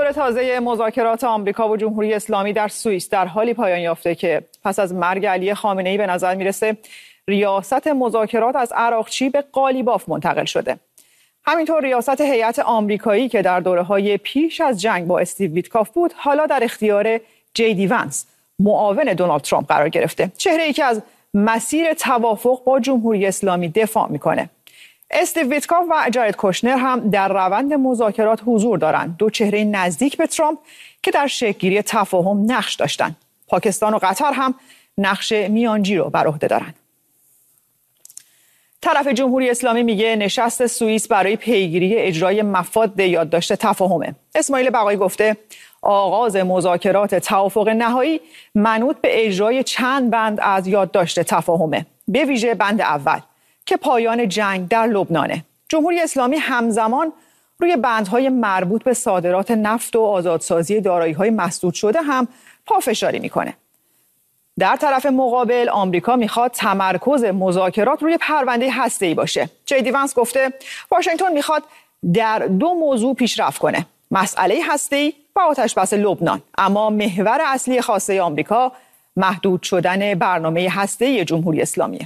دور تازه مذاکرات آمریکا و جمهوری اسلامی در سوئیس در حالی پایان یافته که پس از مرگ علی خامنه‌ای به نظر میرسه ریاست مذاکرات از عراقچی به قالیباف منتقل شده. همینطور ریاست هیئت آمریکایی که در دوره‌های پیش از جنگ با استیو ویتکاف بود، حالا در اختیار JD Vance، معاون دونالد ترامپ قرار گرفته. چهره‌ای که از مسیر توافق با جمهوری اسلامی دفاع میکنه. استیو ویتکاف و جارد کوشنر هم در روند مذاکرات حضور دارند. دو چهره نزدیک به ترامپ که در شکل‌گیری تفاهم نقش داشتند. پاکستان و قطر هم نقش میانجی رو بر عهده دارند. طرف جمهوری اسلامی میگه نشست سوئیس برای پیگیری اجرای مفاد یادداشت تفاهمه. اسماعیل بقایی گفته آغاز مذاکرات توافق نهایی منوط به اجرای چند بند از یادداشت تفاهمه، به ویژه بند اول که پایان جنگ در لبنانه. جمهوری اسلامی همزمان روی بندهای مربوط به صادرات نفت و آزادسازی دارایی‌های مسدود شده هم پافشاری میکنه. در طرف مقابل آمریکا میخواد تمرکز مذاکرات روی پرونده هسته‌ای باشه. JD Vance گفته واشنگتن میخواد در دو موضوع پیشرفت کنه: مسئله هسته‌ای و آتش‌بس لبنان. اما محور اصلی خواسته آمریکا محدود شدن برنامه هسته‌ای جمهوری اسلامیه.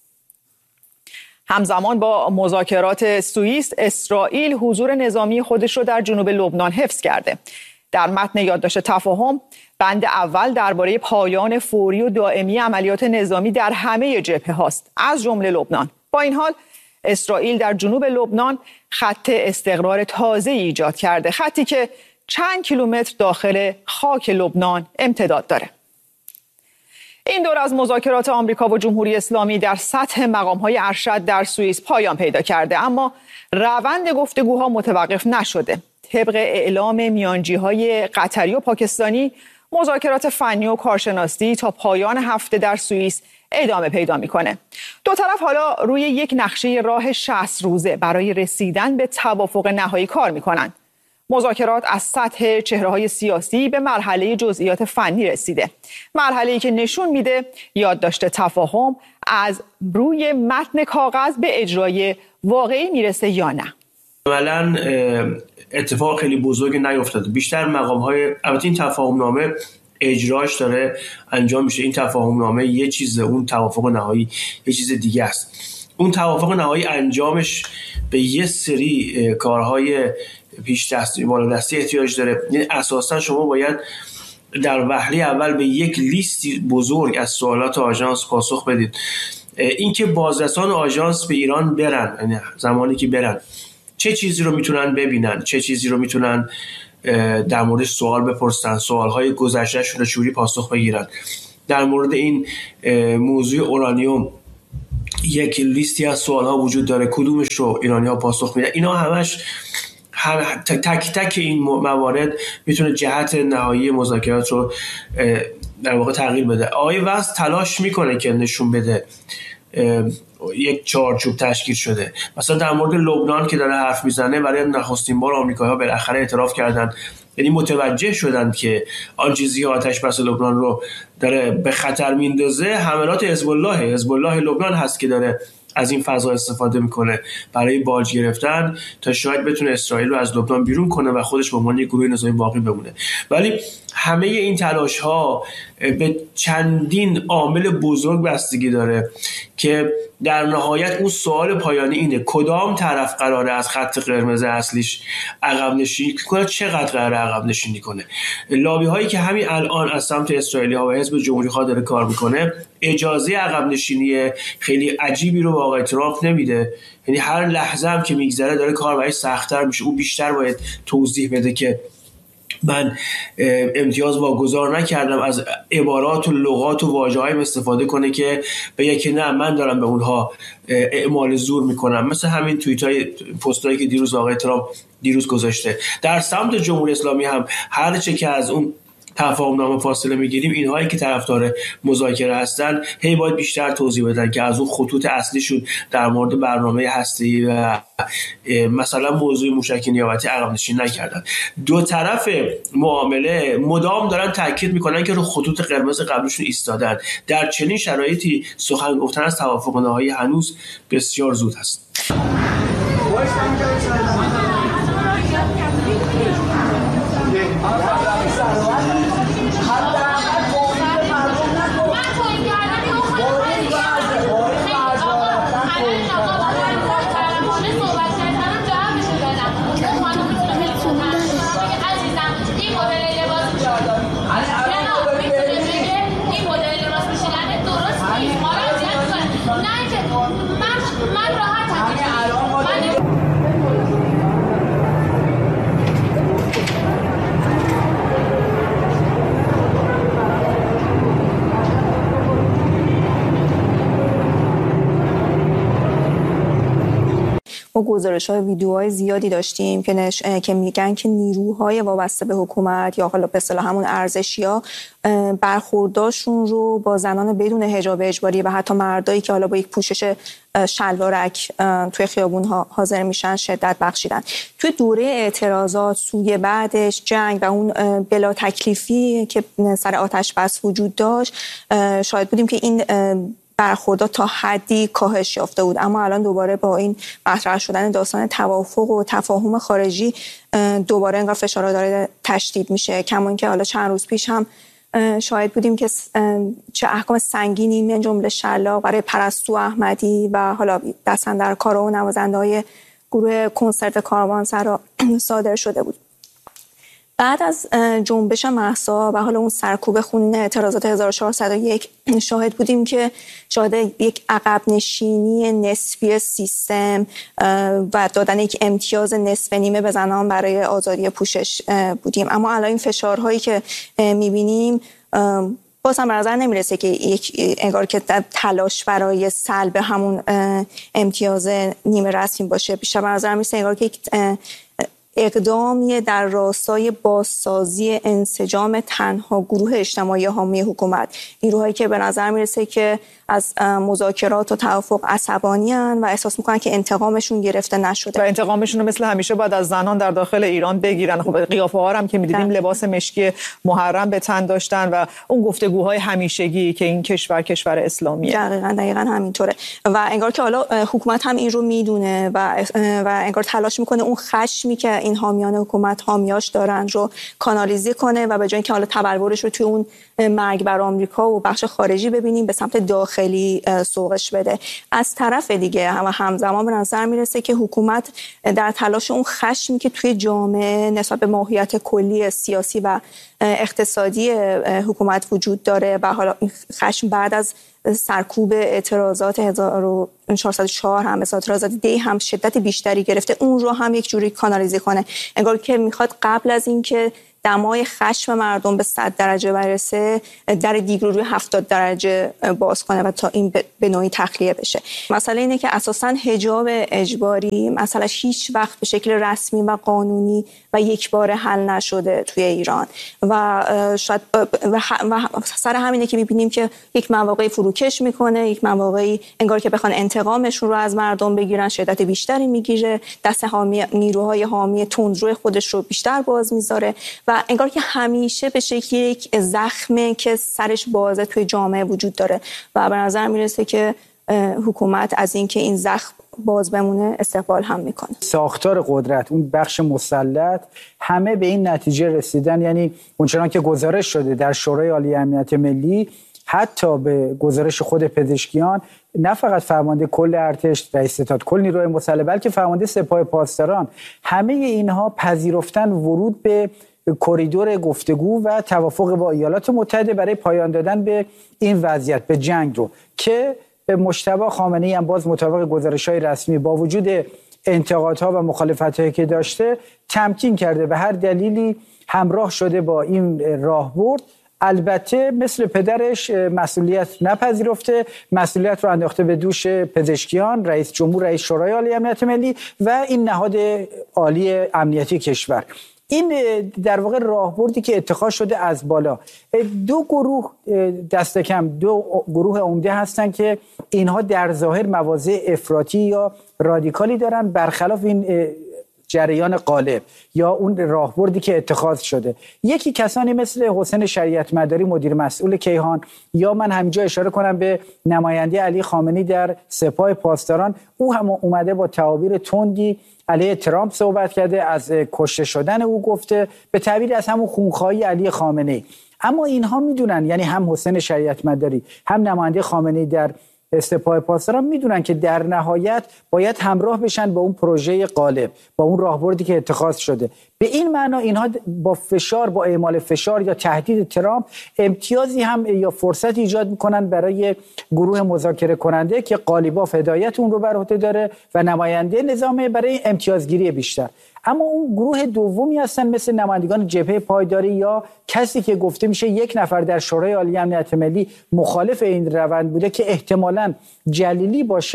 همزمان با مذاکرات سوئیس، اسرائیل حضور نظامی خودش رو در جنوب لبنان حفظ کرده. در متن یادداشت تفاهم بند اول درباره پایان فوری و دائمی عملیات نظامی در همه جبهه هاست، از جمله لبنان. با این حال اسرائیل در جنوب لبنان خط استقرار تازه ایجاد کرده، خطی که چند کیلومتر داخل خاک لبنان امتداد داره. این دور از مذاکرات آمریکا و جمهوری اسلامی در سطح مقام‌های ارشد در سوئیس پایان پیدا کرده، اما روند گفتگوها متوقف نشده. طبق اعلام میانجی‌های قطری و پاکستانی، مذاکرات فنی و کارشناسی تا پایان هفته در سوئیس ادامه پیدا میکنه. دو طرف حالا روی یک نقشه راه 60 روزه برای رسیدن به توافق نهایی کار میکنن. مذاکرات از سطح چهره‌های سیاسی به مرحله جزئیات فنی رسیده. مرحله‌ای که نشون میده یادداشت تفاهم از روی متن کاغذ به اجرای واقعی میرسه یا نه. عملاً اتفاق خیلی بزرگی نیفتاده. بیشتر مقام‌های، البته این تفاهم‌نامه اجراش داره انجام میشه. این تفاهم‌نامه یه چیزه، اون توافق نهایی یه چیز دیگه است. اون توافق نهایی انجامش به یه سری کارهای پیش دستی بالا دستی احتیاج داره. یعنی اساساً شما باید در وهله اول به یک لیستی بزرگ از سوالات آژانس پاسخ بدید. اینکه بازرسان آژانس به ایران برن، یعنی زمانی که برن چه چیزی رو میتونن ببینن، چه چیزی رو میتونن در مورد سوال بپرسن، سوالهای گذشتهشون رو چوری پاسخ بگیرن. در مورد این موضوع اورانیوم یک لیستی از سوالها وجود داره، کدومش رو ایرانی‌ها پاسخ میدن. اینا همش تک تک این موارد میتونه جهت نهایی مذاکرات رو در واقع تغییر بده. آقای وست تلاش میکنه که نشون بده یک چارچوب تشکیل شده. مثلا در مورد لبنان که داره حرف میزنه، برای نخستین بار آمریکایی‌ها بالاخره اعتراف کردن، یعنی متوجه شدن که آن چیزی آتش بس لبنان رو داره به خطر میندازه حملات حزب الله لبنان هست که داره از این فضا استفاده میکنه برای باج گرفتن تا شاید بتونه اسرائیل رو از لبنان بیرون کنه و خودش به عنوان یک گروه نظامی باقی بمونه. ولی همه این تلاش ها به چندین عامل بزرگ بستگی داره که در نهایت اون سوال پایانی اینه: کدام طرف قراره از خط قرمز اصلیش عقب نشینی کنه، چقدر قراره عقب نشینی کنه. لابی هایی که همین الان از سمت اسرائیلی ها و حزب جمهوری خواه داره کار میکنه اجازه عقب نشینی خیلی عجیبی رو به آقای ترامپ نمیده. یعنی هر لحظه هم که میگذره داره کار برای سخت‌تر میشه. او بیشتر باید توضیح بده که من امتیاز واگذار نکردم، از عبارات و لغات و واژه‌هایی استفاده کنه که بگه که نه من دارم به اونها اعمال زور میکنم. مثل همین توییتای پستایی که دیروز آقای ترامپ گذاشته. در سمت جمهوری اسلامی هم هر چه که از اون تفاهم‌نامه فاصله میگیریم، اینهایی که طرفدار مذاکره هستن هی باید بیشتر توضیح بدن که از اون خطوط اصلیشون در مورد برنامه هسته‌ای و مثلا موضوع موشک نیابتی عقب نشینی نکردن. دو طرف معامله مدام دارن تاکید میکنن که رو خطوط قرمز قبلشون ایستادن. در چنین شرایطی سخن گفتن از توافق نهایی هنوز بسیار زود است. ما گزارش‌های ویدیوهای زیادی داشتیم که میگن که نیروهای وابسته به حکومت یا حالا به اصطلاح همون ارزشی‌ها برخورداشون رو با زنان بدون حجاب اجباری و حتی مردایی که حالا با یک پوشش شلوارک توی خیابون‌ها حاضر میشن شدت بخشیدن. توی دوره اعتراضات سوی بعدش جنگ و اون بلا تکلیفی که سر آتش بس وجود داشت شاهد بودیم که این برخوردات تا حدی کاهش یافته بود، اما الان دوباره با این مطرح شدن داستان توافق و تفاهم خارجی دوباره انگار فشارها داره تشدید میشه. کما اینکه حالا چند روز پیش هم شاهد بودیم که چه احکام سنگینی من جمله شلاق برای پرستو احمدی و حالا دست‌اندرکارا و نوازنده‌های گروه کنسرت کاروانسرا صادر شده بود. بعد از جنبش مهسا و حالا اون سرکوب خونین اعتراضات 1401 شاهد بودیم که شاهد یک عقب نشینی نسبی سیستم و دادن یک امتیاز نصف نیمه به زنان برای آزادی پوشش بودیم. اما الان این فشارهایی که می‌بینیم باز هم به نظر نمیرسه که یک انگار که تلاش برای سلب همون امتیاز نیمه رسمی باشه. بیشتر به نظر میرسه انگار که یک اقدامی در راستای بازسازی انسجام تنها گروه اجتماعی حامی حکومت، نیروهایی که به نظر میرسه که از مذاکرات و توافق عصبانی هستند و احساس میکنن که انتقامشون گرفته نشده و انتقامشون رو مثل همیشه باید از زنان در داخل ایران بگیرن. خب قیافه ها هم که می‌دیدیم لباس مشکی محرم به تن داشتن و اون گفتگوهای همیشگی که این کشور اسلامیه. دقیقاً همینطوره و انگار که حالا حکومت هم این رو میدونه و انگار تلاش میکنه اون خشمی که این حامیان حکومت حامیاش دارن رو کانالیزه کنه و به جای اینکه حالا تبلورش رو توی اون مرگ بر آمریکا و بخش خارجی ببینیم به سمت داخلی سوقش بده. از طرف دیگه و همزمان به نظر میرسه که حکومت در تلاش اون خشمی که توی جامعه نسبت به ماهیت کلی سیاسی و اقتصادی حکومت وجود داره و حالا این خشم بعد از سرکوب اعتراضات 1404 هم اعتراضات دی هم شدت بیشتری گرفته، اون رو هم یک جوری کانالیزه کنه. انگار که میخواد قبل از اینکه دمای خشم مردم به 100 درجه برسه در دیگ رو روی 70 درجه باز کنه و تا این به نوعی تخلیه بشه. مسئله اینه که اساساً حجاب اجباری مسئلهش هیچ وقت به شکل رسمی و قانونی و یک باره حل نشده توی ایران و شاید و سر همینه که میبینیم که یک مواقعی فروکش میکنه، یک مواقعی انگار که بخوان انتقامشون رو از مردم بگیرن شدت بیشتری میگیره، دست نیروهای حامی تندرو خودش رو بیشتر باز میذاره و انگار که همیشه به شکل یک زخمه که سرش بازه توی جامعه وجود داره و به نظر میرسه که حکومت از اینکه این زخم باز بمونه استقبال هم میکنه. ساختار قدرت، اون بخش مسلط، همه به این نتیجه رسیدن، یعنی اونچنان که گزارش شده در شورای عالی امنیت ملی، حتی به گزارش خود پزشکیان، نه فقط فرمانده کل ارتش، رئیس ستاد کل نیروهای مسلح، بلکه فرمانده سپاه پاسداران، همه اینها پذیرفتن ورود به کریدور گفتگو و توافق با ایالات متحده برای پایان دادن به این وضعیت، به جنگ رو که مجتبی خامنه‌ای هم باز مطابق گزارش‌های رسمی با وجود انتقادها و مخالفت‌هایی که داشته تمکین کرده و هر دلیلی همراه شده با این راهبرد. البته مثل پدرش مسئولیت نپذیرفته، مسئولیت رو انداخته به دوش پزشکیان، رئیس جمهور، رئیس شورای عالی امنیت ملی و این نهاد عالی امنیتی کشور. این در واقع راهبردی که اتخاذ شده از بالا. دو گروه دست کم، دو گروه عمده هستن که اینها در ظاهر مواضع افراطی یا رادیکالی دارن برخلاف این جریان غالب یا اون راهبردی که اتخاذ شده. یکی کسانی مثل حسین شریعت مداری مدیر مسئول کیهان، یا من همینجا اشاره کنم به نماینده علی خامنه‌ای در سپاه پاسداران، او هم اومده با تعابیر تندی علیه ترامپ صحبت کرده، از کشته شدن او گفته، به تعبیر از همون خونخواهی علی خامنه‌ای. اما اینها میدونن، یعنی هم حسین شریعت مداری هم نماینده خامنه‌ای در سپاه پاسداران میدونن که در نهایت باید همراه بشن با اون پروژه غالب، با اون راهبردی که اتخاذ شده. به این معنا اینها با فشار، با اعمال فشار یا تهدید ترامپ امتیازی هم یا فرصتی ایجاد میکنن برای گروه مذاکره کننده که قالیباف هدایت اون رو بر عهده داره و نماینده نظام برای امتیازگیری بیشتر. اما اون گروه دومی هستن مثل نمایندگان جبهه پایداری یا کسی که گفته میشه یک نفر در شورای عالی امنیت ملی مخالف این روند بوده که احتمالاً جلیلی باشه.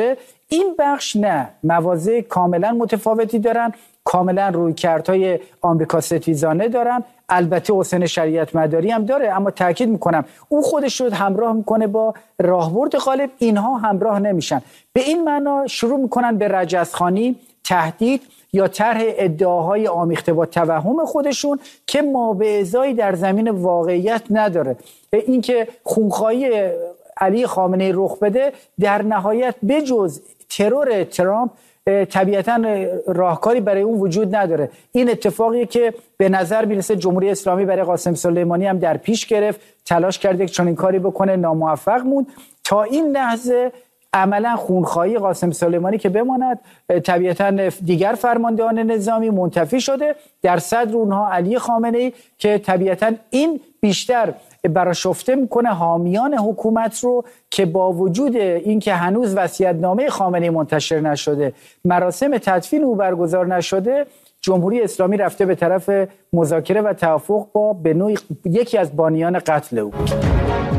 این بخش نه، مواضع کاملا متفاوتی دارن، کاملا رویکردهای آمریکا ستیزانه دارن. البته حسین شریعت مداری هم داره، اما تاکید میکنم او خودش رو همراه میکنه با راهبرد غالب، اینها همراه نمیشن. به این معنا شروع میکنن به رجزخوانی، تهدید یا طرح ادعاهای آمیخته با توهم خودشون که مابعضایی در زمین واقعیت نداره. اینکه خونخواهی علی خامنه‌ای رخ بده در نهایت بجز ترور ترامپ طبیعتاً راهکاری برای اون وجود نداره. این اتفاقیه که به نظر میرسه جمهوری اسلامی برای قاسم سلیمانی هم در پیش گرفت، تلاش کرده که چون این کاری بکنه، ناموفق موند. تا این لحظه عملا خونخواهی قاسم سلیمانی که بماند، طبیعتاً دیگر فرماندهان نظامی منتفی شده، در صدر اونها علی خامنه‌ای که طبیعتاً این بیشتر برآشفته میکنه حامیان حکومت رو که با وجود اینکه هنوز وصیت‌نامه خامنه‌ای منتشر نشده، مراسم تدفین او برگزار نشده، جمهوری اسلامی رفته به طرف مذاکره و توافق با به نوعی یکی از بانیان قتل او.